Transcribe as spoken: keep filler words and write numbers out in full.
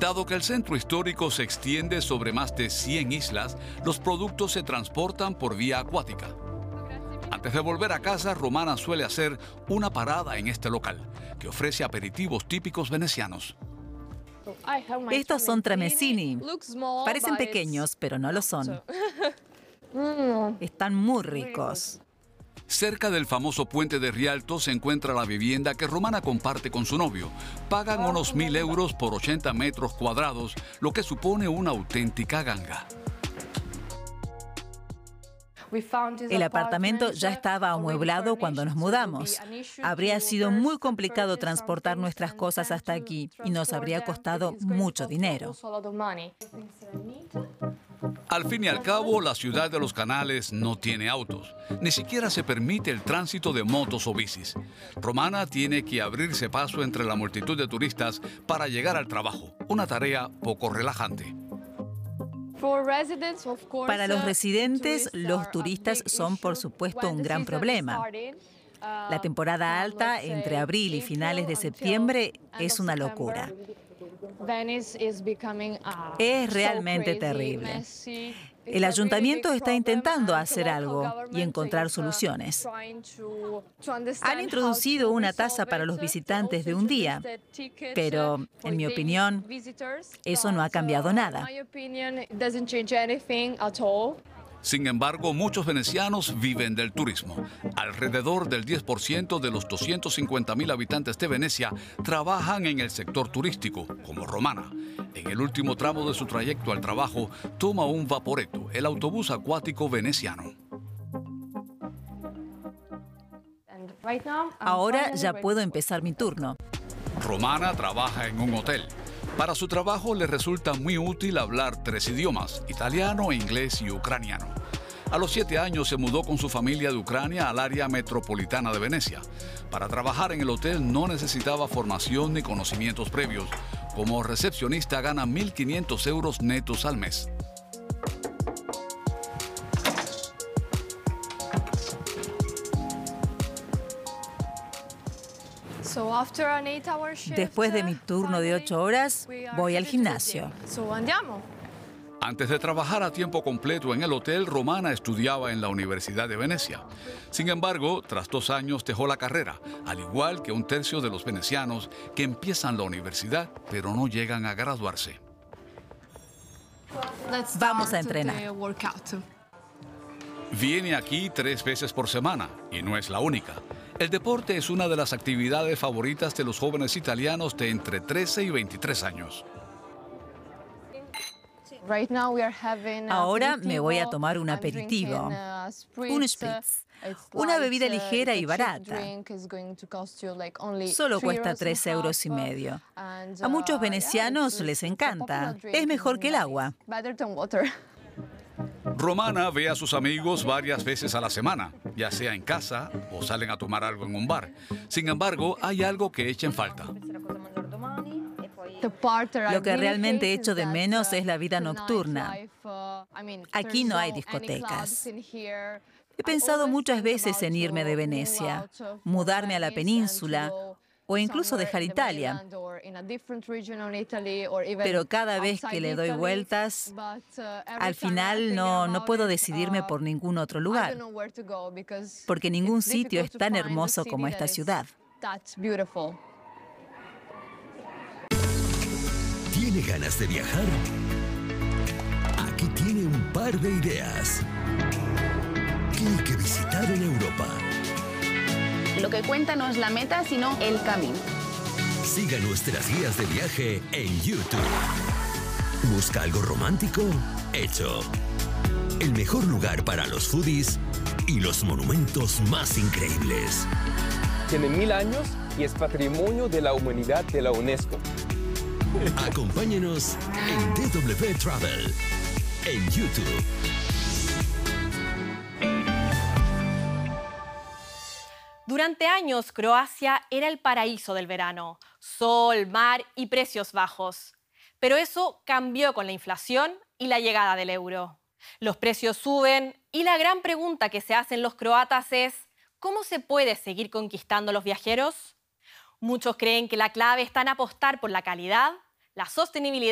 Dado que el centro histórico se extiende sobre más de cien islas, los productos se transportan por vía acuática. Antes de volver a casa, Romana suele hacer una parada en este local, que ofrece aperitivos típicos venecianos. Estos son tramezzini. Parecen pequeños, pero no lo son. Están muy ricos. Cerca del famoso puente de Rialto se encuentra la vivienda que Romana comparte con su novio. Pagan unos mil euros por ochenta metros cuadrados, lo que supone una auténtica ganga. El apartamento ya estaba amueblado cuando nos mudamos. Habría sido muy complicado transportar nuestras cosas hasta aquí y nos habría costado mucho dinero. Al fin y al cabo, la ciudad de los canales no tiene autos. Ni siquiera se permite el tránsito de motos o bicis. Romana tiene que abrirse paso entre la multitud de turistas para llegar al trabajo. Una tarea poco relajante. Para los residentes, los turistas son, por supuesto, un gran problema. La temporada alta, entre abril y finales de septiembre, es una locura. Es realmente terrible. El ayuntamiento está intentando hacer algo y encontrar soluciones. Han introducido una tasa para los visitantes de un día, pero, en mi opinión, eso no ha cambiado nada. Sin embargo, muchos venecianos viven del turismo. Alrededor del diez por ciento de los doscientos cincuenta mil habitantes de Venecia trabajan en el sector turístico, como Romana. En el último tramo de su trayecto al trabajo, toma un Vaporetto, el autobús acuático veneciano. Ahora ya puedo empezar mi turno. Romana trabaja en un hotel. Para su trabajo le resulta muy útil hablar tres idiomas, italiano, inglés y ucraniano. A los siete años se mudó con su familia de Ucrania al área metropolitana de Venecia. Para trabajar en el hotel no necesitaba formación ni conocimientos previos. Como recepcionista gana mil quinientos euros netos al mes. Después de mi turno de ocho horas, voy al gimnasio. Antes de trabajar a tiempo completo en el hotel, Romana estudiaba en la Universidad de Venecia. Sin embargo, tras dos años dejó la carrera, al igual que un tercio de los venecianos que empiezan la universidad, pero no llegan a graduarse. Vamos a entrenar. Viene aquí tres veces por semana, y no es la única. El deporte es una de las actividades favoritas de los jóvenes italianos de entre trece y veintitrés años. Ahora me voy a tomar un aperitivo, un spritz, una bebida ligera y barata. Solo cuesta tres euros y medio. A muchos venecianos les encanta. Es mejor que el agua. Romana ve a sus amigos varias veces a la semana, ya sea en casa o salen a tomar algo en un bar. Sin embargo, hay algo que echa en falta. Lo que realmente echo de menos es la vida nocturna. Aquí no hay discotecas. He pensado muchas veces en irme de Venecia, mudarme a la península o incluso dejar Italia. Pero cada vez que le doy vueltas, al final no, no puedo decidirme por ningún otro lugar, porque ningún sitio es tan hermoso como esta ciudad. ¿Tiene ganas de viajar? Aquí tiene un par de ideas. ¿Qué hay que visitar en Europa? Lo que cuenta no es la meta, sino el camino. Siga nuestras guías de viaje en YouTube. ¿Busca algo romántico? Hecho. El mejor lugar para los foodies y los monumentos más increíbles. Tiene mil años y es patrimonio de la humanidad de la UNESCO. Acompáñenos en D W Travel en YouTube. Durante años, Croacia era el paraíso del verano. Sol, mar y precios bajos. Pero eso cambió con la inflación y la llegada del euro. Los precios suben y la gran pregunta que se hacen los croatas es ¿cómo se puede seguir conquistando a los viajeros? Muchos creen que la clave está en apostar por la calidad, la sostenibilidad